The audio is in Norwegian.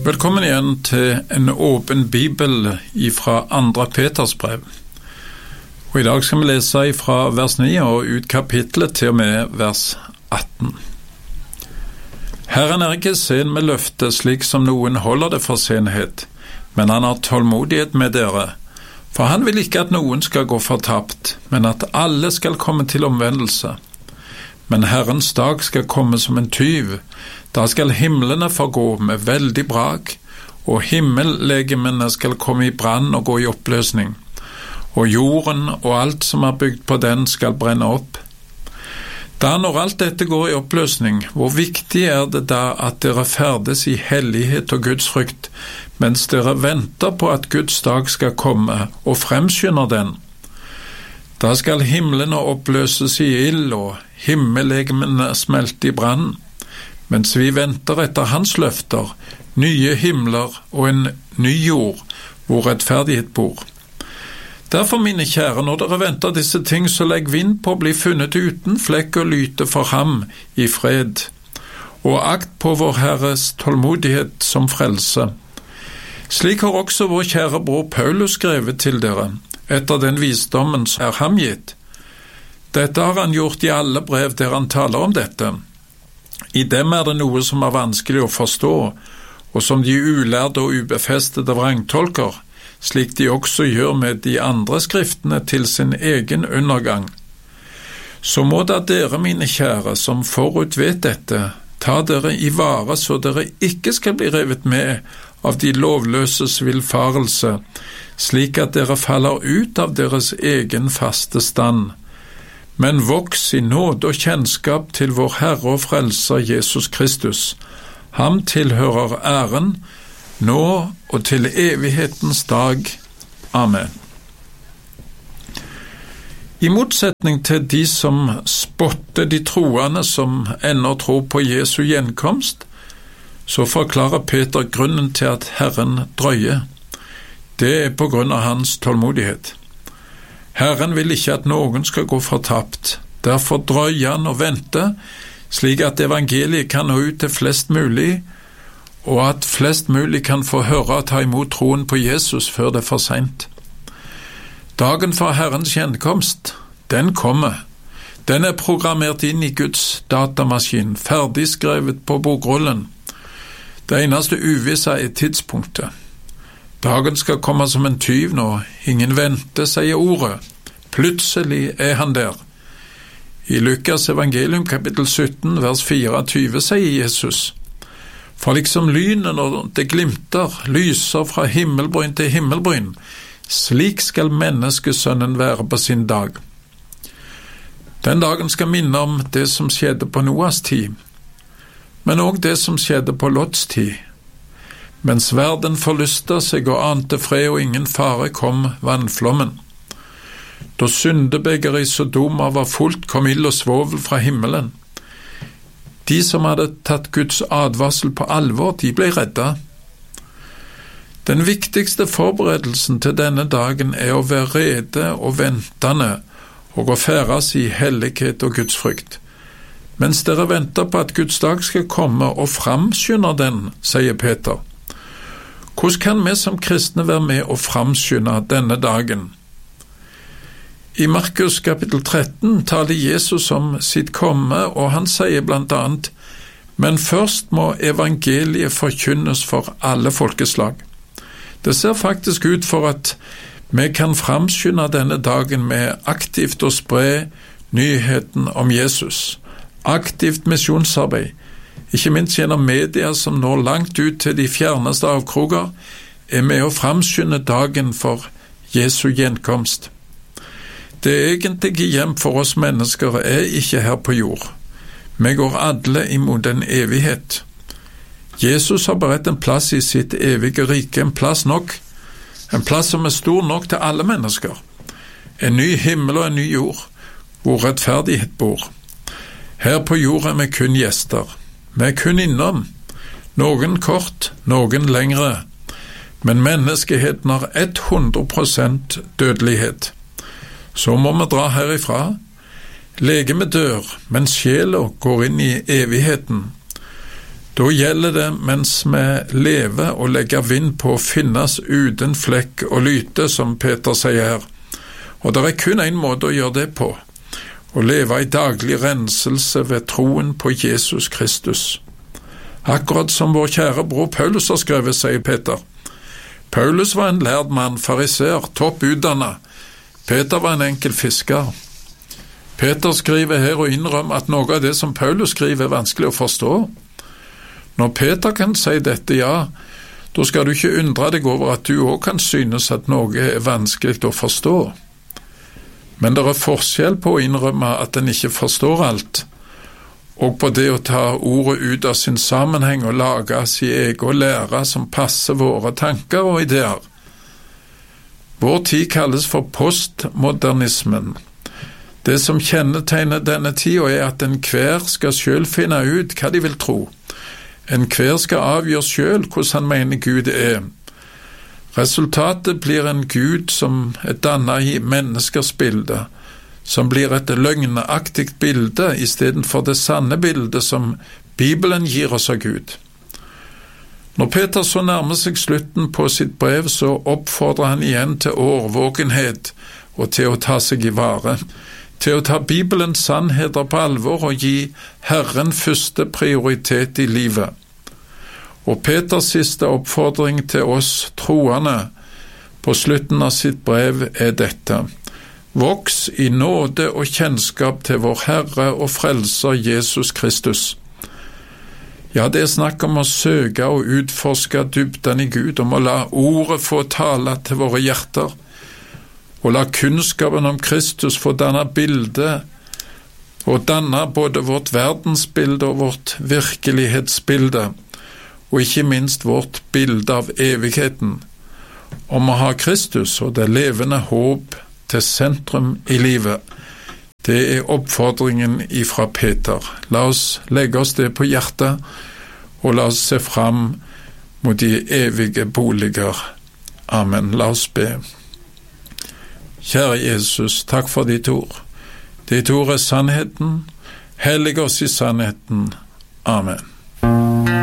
Velkommen igjen til en åpen bibel fra 2. Peters brev. Og i dag skal vi lese fra vers 9 og ut kapitlet til og med vers 18. Herren ikke sen med løftet slik som noen holder det for senhet, men han har tålmodighet med dere. For han vil ikke at noen skal gå fortapt, men at alle skal komme til omvendelse. Men Herrens dag skal komme som en tyv. Da skal himlene forgå med veldig brak, og himmellegemene skal komme i brann og gå i oppløsning, og jorden og alt som er bygd på den skal brenne opp. Da når alt dette går i oppløsning, hvor viktig er det da at dere ferdes i hellighet og Guds frykt, mens dere venter på at Guds dag skal komme og fremskynder den? Da skal himlene oppløses i ild og himmellegemene smelte i brann, mens vi venter etter hans løfter, nye himler og en ny jord, hvor rettferdighet bor. Derfor, mine kjære, når dere venter disse ting, så legg vind på å bli funnet uten flekk og lyte for ham i fred, og akt på vår Herres tålmodighet som frelse. Slik har også vår kjære bror Paulus skrevet til dere, etter den visdommen som er ham gitt. Dette har han gjort i alle brev der han taler om dette. I dem er det noe som er vanskelig å forstå, og som de ulærde og ubefestede vrangtolker, slik de også gjør med de andre skriftene til sin egen undergang. Så må da dere, mine kjære, som forut vet dette, ta dere i vare så dere ikke skal bli revet med av de lovløses villfarelse, slik at dere faller ut av deres egen faste stand. Men voks i nåde og kjennskap til vår Herre og Frelser Jesus Kristus. Ham tilhører æren, nå og til evighetens dag. Amen. I motsetning til de som spotter de troende som ennå tror på Jesu gjenkomst, så forklarer Peter grunnen til at Herren drøyer. Det er på grunn av hans tålmodighet. Herren vil ikke at noen skal gå fortapt. Derfor drøyer han og venter, slik at evangeliet kan nå ut til flest mulig, og at flest mulig kan få høre og ta imot troen på Jesus før det er for sent. Dagen for Herrens gjenkomst, den kommer. Den er programmert inn i Guds datamaskin, ferdig skrevet på bokrullen. Det eneste uvisse er tidspunktet. Dagen skal komme som en tyv nå, ingen venter, sier ordet. Plutselig er han der. I Lukas evangelium kapittel 17, vers 24, sier Jesus, for liksom lynet når det glimter, lyser fra himmelbryn til himmelbryn, slik skal menneskesønnen være på sin dag. Den dagen skal minne om det som skjedde på Noas tid, men også det som skjedde på Lots tid. Mens verden forlysta seg og ante fred og ingen fare, kom vannflommen. Da syndebegeret i Sodoma var fullt, kom ild og svovel fra himmelen. De som hadde tatt Guds advarsel på alvor, de ble redda. Den viktigste forberedelsen til denne dagen er å være rede og ventende, og å ferdes i hellighet og Guds frykt. Mens dere venter på at Guds dag skal komme og framskynder den, sier Peter. Hvordan kan vi som kristne være med og framskynde denne dagen? I Markus kapittel 13 taler Jesus om sitt komme, og han sier blant annet, men først må evangeliet forkynnes for alle folkeslag. Det ser faktisk ut for at vi kan framskynde denne dagen med aktivt å spre nyheten om Jesus. Aktivt misjonsarbeid, ikke minst gjennom media som når langt ut til de fjerneste avkroger, er med å framskynde dagen for Jesu gjenkomst. Det egentlige hjem for oss mennesker er ikke her på jord. Vi går alle imot en evighet. Jesus har beredt en plass i sitt evige rike, en plass nok, en plass som er stor nok til alle mennesker. En ny himmel og en ny jord, hvor rettferdighet bor. Her på jord er vi kun gjester. Vi er kun innom. Noen kort, noen lengre. Men menneskeheten har 100% dødelighet. Så må vi dra herifra. Legemet dør, men sjela går inn i evigheten. Da gjelder det mens vi lever og legger vind på å finnes uten flekk og lyte, som Peter sier her. Og det er kun en måte å gjøre det på, å leve i daglig renselse ved troen på Jesus Kristus. Akkurat som vår kjære bror Paulus har skrevet, sier Peter. Paulus var en lærd mann, fariser, topputdannet. Peter var en enkel fisker. Peter skriver her og innrømmer at noe av det som Paulus skriver er vanskelig å forstå. Når Peter kan si dette, ja, da skal du ikke undre deg over at du også kan synes at noe er vanskelig å forstå. Men det er forskjell på å innrømme at en ikke forstår alt, og på det å ta ordet ut av sin sammenheng og lage sin egen lære som passer våre tanker og ideer. Vår tid kalles for postmodernismen. Det som kjennetegner denne tida er at enhver skal selv finne ut hva de vil tro. Enhver skal avgjøre selv hvordan han mener Gud er. Resultatet blir en Gud som er dannet i menneskers bilde, som blir et løgnaktig bilde i stedet for det sanne bildet som Bibelen gir oss av Gud. Når Peter så nærmer seg slutten på sitt brev, så oppfordrer han igjen til årvåkenhet og til å ta seg i vare, til å ta Bibelens sannheter på alvor og gi Herren første prioritet i livet. Og Peters siste oppfordring til oss troende på slutten av sitt brev er dette: Voks i nåde og kjennskap til vår Herre og Frelser Jesus Kristus. Ja, det er snakk om å søke og utforske dybden i Gud, om å la ordet få tale til våre hjerter, og la kunnskapen om Kristus få danne bilde, og danne både vårt verdensbilde og vårt virkelighetsbilde, og ikke minst vårt bilde av evigheten, om å ha Kristus og det levende håp til sentrum i livet. Det er oppfordringen ifra Peter. La oss legge oss det på hjertet, og la oss se fram mot de evige boliger. Amen. La oss be. Kjære Jesus, takk for ditt ord. Ditt ord er sannheten. Hellig oss i sannheten. Amen.